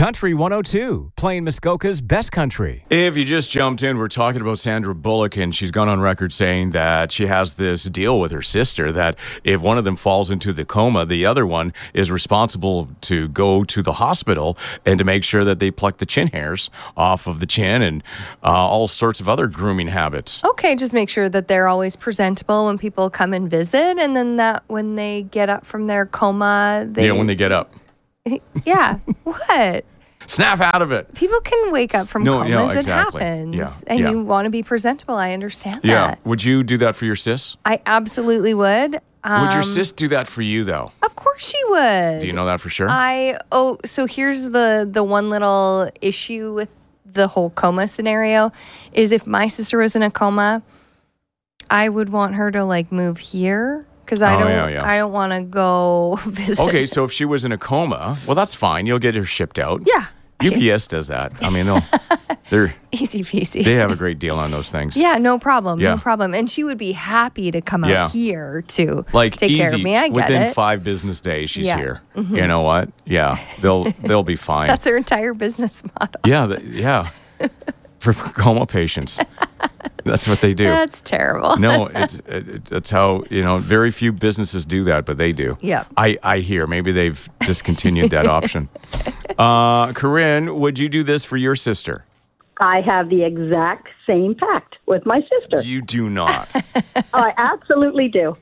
Country 102, playing Muskoka's best country. If you just jumped in, we're talking about Sandra Bullock, and she's gone on record saying that she has this deal with her sister that if one of them falls into the coma, the other one is responsible to go to the hospital and to make sure that they pluck the chin hairs off of the chin and all sorts of other grooming habits. Okay, just make sure that they're always presentable when people come and visit, and then that when they get up from their coma, when they get up. Yeah. What? Snap out of it. People can wake up from comas. Exactly. It happens. You want to be presentable. I understand that. Yeah. Would you do that for your sis? I absolutely would. Would your sis do that for you, though? Of course she would. Do you know that for sure? So here's the one little issue with the whole coma scenario is if my sister was in a coma, I would want her to move here. Because I don't want to go visit. Okay, so if she was in a coma, well, that's fine. You'll get her shipped out. Yeah. UPS does that. I mean, they're easy peasy. They have a great deal on those things. Yeah, no problem. Yeah. No problem. And she would be happy to come out here to take care of me. I get within 5 business days, she's here. Mm-hmm. You know what? Yeah, they'll be fine. That's their entire business model. Yeah. For coma patients. That's what they do. That's terrible. No, it's how, very few businesses do that, but they do. Yeah. I hear. Maybe they've discontinued that option. Corinne, would you do this for your sister? I have the exact same pact with my sister. You do not. I absolutely do.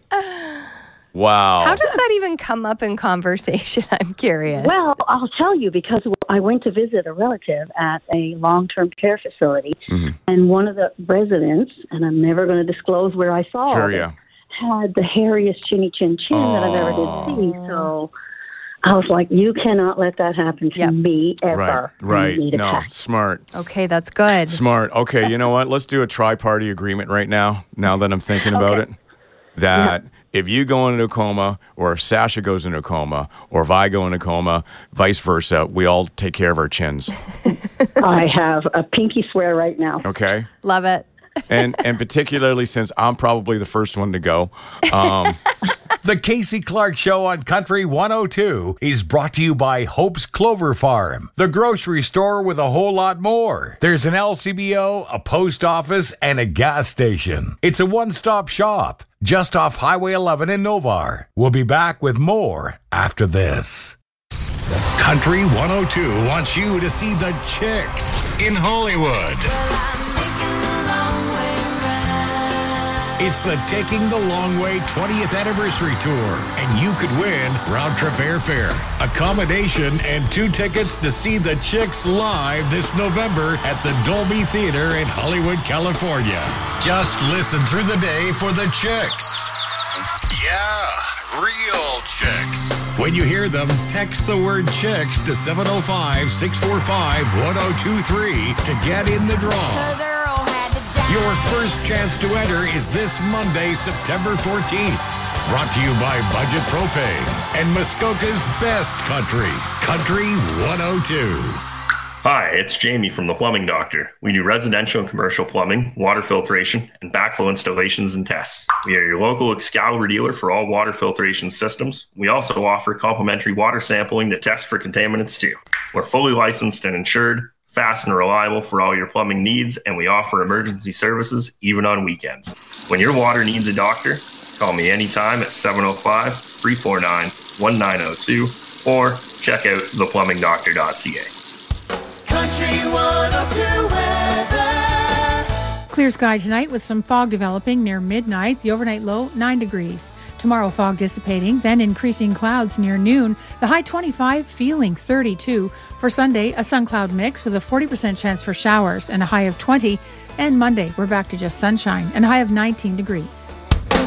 Wow. How does that even come up in conversation? I'm curious. Well, I'll tell you, because I went to visit a relative at a long-term care facility, and one of the residents, and I'm never going to disclose where I saw it, had the hairiest chinny chin that I've ever did see. So I was like, you cannot let that happen to me ever. Right. No, smart. Okay, that's good. Smart. Okay, you know what? Let's do a tri-party agreement right now that I'm thinking about it. That if you go into a coma, or if Sasha goes into a coma, or if I go into a coma, vice versa, we all take care of our chins. I have a pinky swear right now. Okay. Love it. And particularly since I'm probably the first one to go. The Casey Clark Show on Country 102 is brought to you by Hope's Clover Farm, the grocery store with a whole lot more. There's an LCBO, a post office, and a gas station. It's a one-stop shop just off Highway 11 in Novar. We'll be back with more after this. Country 102 wants you to see the Chicks in Hollywood. It's the Taking the Long Way 20th Anniversary Tour, and you could win round-trip airfare, accommodation, and 2 tickets to see the Chicks live this November at the Dolby Theater in Hollywood, California. Just listen through the day for the Chicks. Yeah, real Chicks. When you hear them, text the word Chicks to 705-645-1023 to get in the draw. Your first chance to enter is this Monday, September 14th. Brought to you by Budget Propane and Muskoka's best country, Country 102. Hi, it's Jamie from The Plumbing Doctor. We do residential and commercial plumbing, water filtration, and backflow installations and tests. We are your local Excalibur dealer for all water filtration systems. We also offer complimentary water sampling to test for contaminants too. We're fully licensed and insured, fast and reliable for all your plumbing needs, and we offer emergency services even on weekends. When your water needs a doctor, call me anytime at 705-349-1902 or check out theplumbingdoctor.ca. Country 102 weather. Clear sky tonight with some fog developing near midnight. The overnight low, 9 degrees. Tomorrow, fog dissipating, then increasing clouds near noon. The high 25, feeling 32. For Sunday, a sun-cloud mix with a 40% chance for showers and a high of 20. And Monday, we're back to just sunshine and a high of 19 degrees.